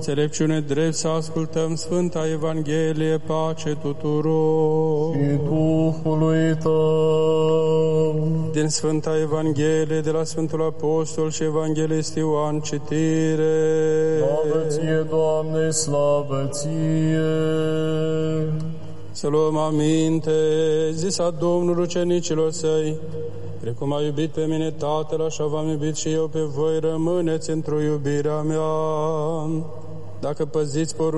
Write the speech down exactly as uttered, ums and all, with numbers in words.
înțelepciune drept să ascultăm Sfânta Evanghelie, pace tuturor. Și Duhului Tău. Din Sfânta Evanghelie de la Sfântul Apostol și Evanghelist Ioan, citire. Slavă Ție, Doamne, slavă Ție! Să luăm aminte, zisa Domnul ucenicilor Săi: precum a iubit pe mine Tatăl, așa v-am iubit și eu pe voi, rămâneți într-o iubirea mea. Dacă păziți poruncile